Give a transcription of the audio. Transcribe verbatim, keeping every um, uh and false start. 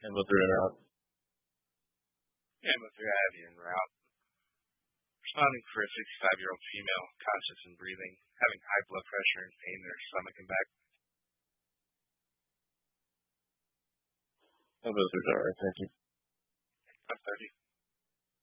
Ammo three en route. Ammo three, I have you en route. Responding for a sixty-five-year-old female, conscious and breathing, having high blood pressure and pain in her stomach and back. Ammo three, alright, thank you. five thirty.